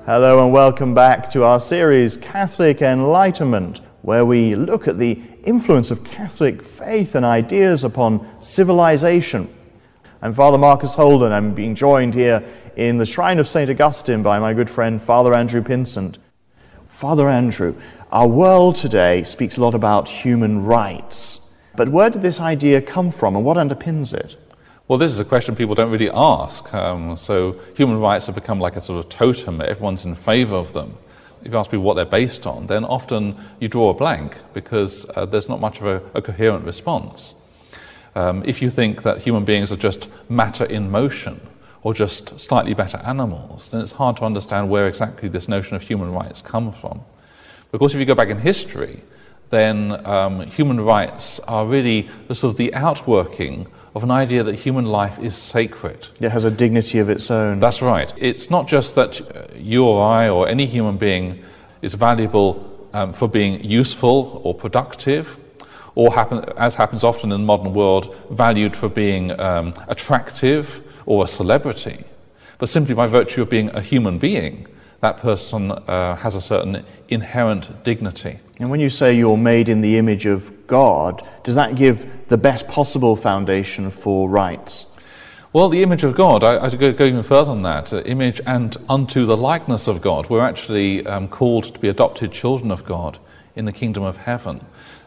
Hello and welcome back to our series Catholic Enlightenment, where we look at the influence of Catholic faith and ideas upon civilization. I'm Father Marcus Holden. I'm being joined here in the Shrine of St. Augustine by my good friend Father Andrew Pinsent. Father Andrew, our world today speaks a lot about human rights, but where did this idea come from and what underpins it? Well, this is a question people don't really ask. So human rights have become like a sort of totem. Everyone's in favour of them. If you ask people what they're based on, then often you draw a blank because there's not much of a coherent response. If you think that human beings are just matter in motion or just slightly better animals, then it's hard to understand where exactly this notion of human rights comes from. Of course, if you go back in history, then human rights are really the sort of the outworking of an idea that human life is sacred. It has a dignity of its own. That's right. It's not just that you or I or any human being is valuable for being useful or productive, or as happens often in the modern world, valued for being attractive or a celebrity, but simply by virtue of being a human being, that person has a certain inherent dignity. And when you say you're made in the image of God, does that give the best possible foundation for rights? Well, the image of God, I go even further than that, image and unto the likeness of God. We're actually called to be adopted children of God in the kingdom of heaven.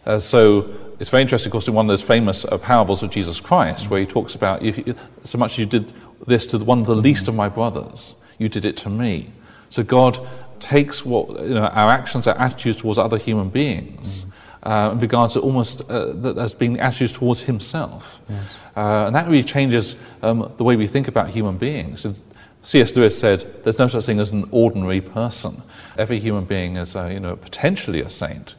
So it's very interesting, of course, in one of those famous parables of Jesus Christ, where he talks about, so much as you did this to one of the least of my brothers, you did it to me. So God takes our actions, our attitudes towards other human beings, and regards it almost as being attitudes towards himself. Yes. And that really changes the way we think about human beings. And C.S. Lewis said, there's no such thing as an ordinary person. Every human being is potentially a saint,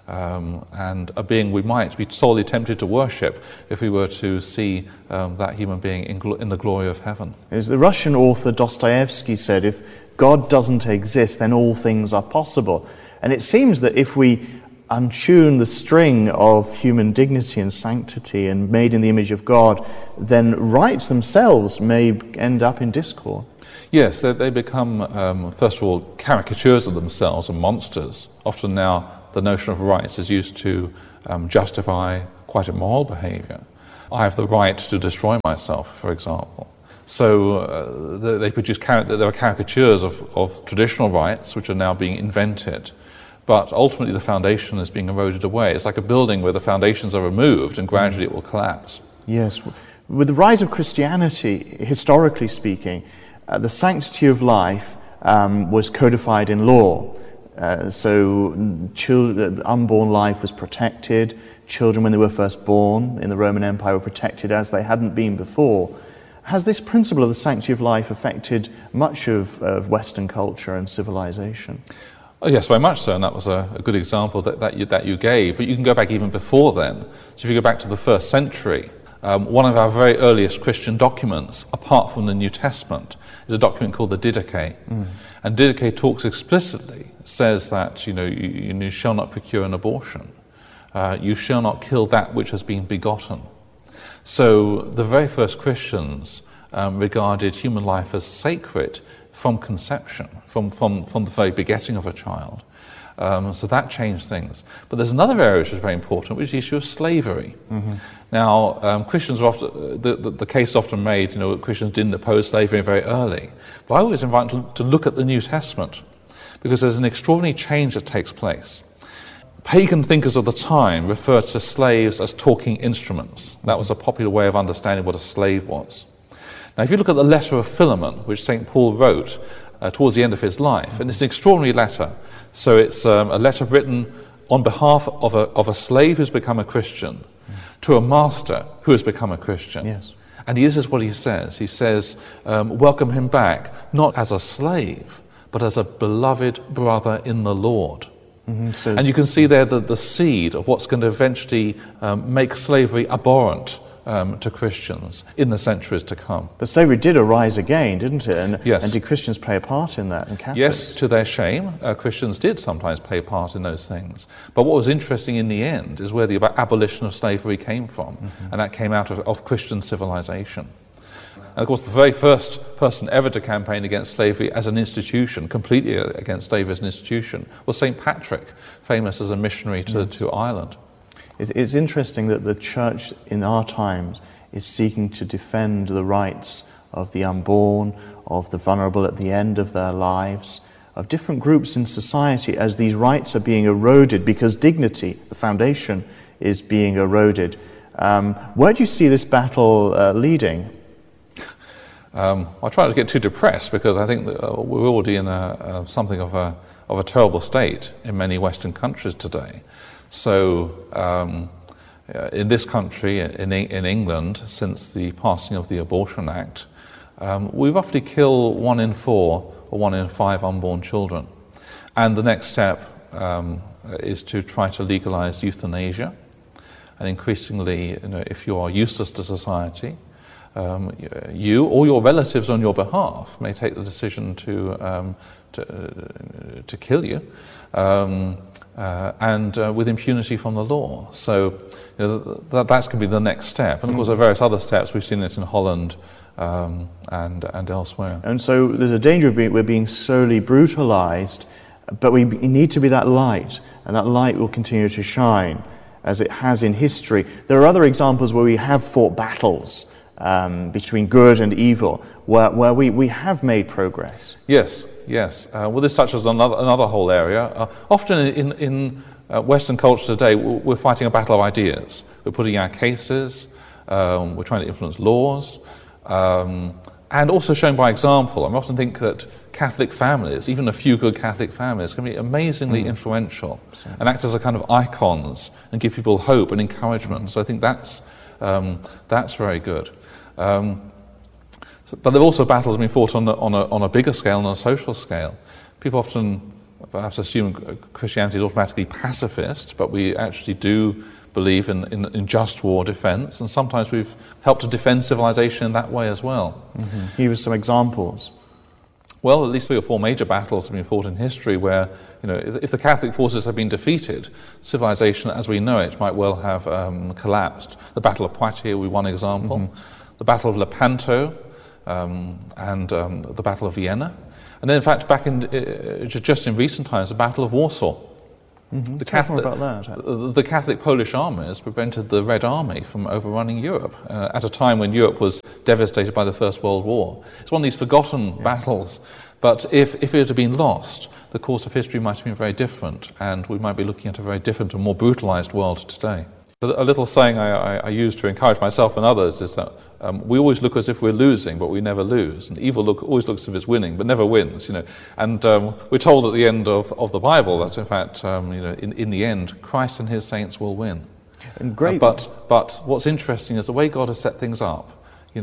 and a being we might be sorely tempted to worship if we were to see that human being in the glory of heaven. As the Russian author Dostoevsky said, if God doesn't exist, then all things are possible. And it seems that if we untune the string of human dignity and sanctity and made in the image of God, then rights themselves may end up in discord. Yes, they become, first of all, caricatures of themselves and monsters. Often now the notion of rights is used to justify quite immoral behavior. I have the right to destroy myself, for example. So they produce there are caricatures of traditional rights which are now being invented, but ultimately the foundation is being eroded away. It's like a building where the foundations are removed and gradually it will collapse. Yes. With the rise of Christianity, historically speaking, the sanctity of life was codified in law. So unborn life was protected. Children, when they were first born in the Roman Empire, were protected as they hadn't been before. Has this principle of the sanctity of life affected much of Western culture and civilization? Oh, yes, very much so, and that was a good example that you gave. But you can go back even before then. So if you go back to the first century, one of our very earliest Christian documents, apart from the New Testament, is a document called the Didache. And Didache talks explicitly, says that you shall not procure an abortion. You shall not kill that which has been begotten. So the very first Christians regarded human life as sacred from conception, from the very begetting of a child. So that changed things. But there's another area which is very important, which is the issue of slavery. Now, Christians are often, the case is often made, Christians didn't oppose slavery very early. But I always invite them to look at the New Testament, because there's an extraordinary change that takes place. Pagan thinkers of the time referred to slaves as talking instruments. That was a popular way of understanding what a slave was. Now, if you look at the letter of Philemon, which St. Paul wrote towards the end of his life, and it's an extraordinary letter. So it's a letter written on behalf of a slave who's become a Christian to a master who has become a Christian. Yes. And this is what he says. He says, welcome him back, not as a slave, but as a beloved brother in the Lord. And you can see there the seed of what's going to eventually make slavery abhorrent to Christians in the centuries to come. But slavery did arise again, didn't it? And, yes. And did Christians play a part in that, and Catholics? Yes, to their shame, Christians did sometimes play a part in those things. But what was interesting in the end is where the abolition of slavery came from, and that came out of Christian civilization. And of course, the very first person ever to campaign against slavery as an institution, completely against slavery as an institution, was St. Patrick, famous as a missionary to Ireland. It's interesting that the church in our times is seeking to defend the rights of the unborn, of the vulnerable at the end of their lives, of different groups in society as these rights are being eroded because dignity, the foundation, is being eroded. Where do you see this battle leading? I try not to get too depressed because I think that we're already in something of a terrible state in many Western countries today. So in this country, in England, since the passing of the Abortion Act, we roughly kill 1 in 4 or 1 in 5 unborn children. And the next step is to try to legalize euthanasia. And increasingly, if you are useless to society, you or your relatives on your behalf may take the decision to kill you, and with impunity from the law. So that's going to be the next step. And of course, there are various other steps. We've seen it in Holland and elsewhere. And so there's a danger of we're being slowly brutalized, but we need to be that light, and that light will continue to shine as it has in history. There are other examples where we have fought battles between good and evil, where we have made progress. Yes. Well, this touches on another whole area. Often in Western culture today, we're fighting a battle of ideas. We're putting our cases, we're trying to influence laws, and also showing by example. I often think that Catholic families, even a few good Catholic families, can be amazingly influential and act as a kind of icons and give people hope and encouragement. So I think that's very good. But there are also battles being fought on a bigger scale, on a social scale. People often perhaps assume Christianity is automatically pacifist, but we actually do believe in just war defense, and sometimes we've helped to defend civilization in that way as well. Mm-hmm. Give us some examples. Well, at least 3 or 4 major battles have been fought in history where, if the Catholic forces have been defeated, civilization as we know it might well have collapsed. The Battle of Poitiers will be one example. Mm-hmm. The Battle of Lepanto, and the Battle of Vienna. And then, in fact, back in just in recent times, the Battle of Warsaw. Mm-hmm. Talk more about that. The Catholic Polish armies prevented the Red Army from overrunning Europe at a time when Europe was devastated by the First World War. It's one of these forgotten battles, but if it had been lost, the course of history might have been very different, and we might be looking at a very different and more brutalized world today. A little saying I use to encourage myself and others is that we always look as if we're losing, but we never lose. And evil always looks as if it's winning, but never wins. And we're told at the end of the Bible that, in fact, in the end, Christ and His saints will win. And great. But what's interesting is the way God has set things up.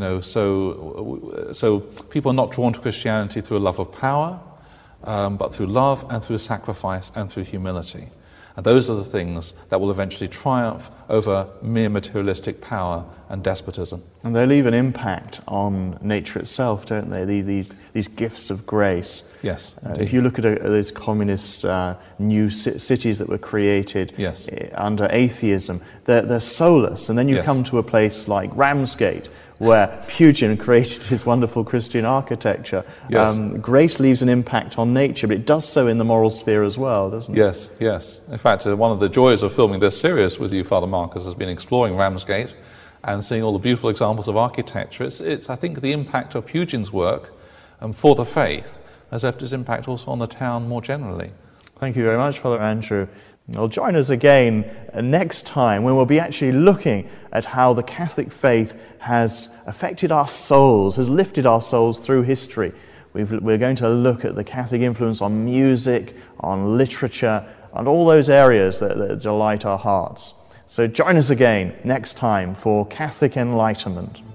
So people are not drawn to Christianity through a love of power, but through love and through sacrifice and through humility. And those are the things that will eventually triumph over mere materialistic power and despotism. And they leave an impact on nature itself, don't they? These gifts of grace. Yes. If you look at those communist new cities that were created under atheism, they're soulless. And then you come to a place like Ramsgate, where Pugin created his wonderful Christian architecture. Yes. Grace leaves an impact on nature, but it does so in the moral sphere as well, doesn't it? Yes. In fact, one of the joys of filming this series with you, Father Marcus, has been exploring Ramsgate and seeing all the beautiful examples of architecture. It's I think, the impact of Pugin's work for the faith has left its impact also on the town more generally. Thank you very much, Father Andrew. Well, join us again next time when we'll be actually looking at how the Catholic faith has affected our souls, has lifted our souls through history. We're going to look at the Catholic influence on music, on literature, and all those areas that delight our hearts. So join us again next time for Catholic Enlightenment.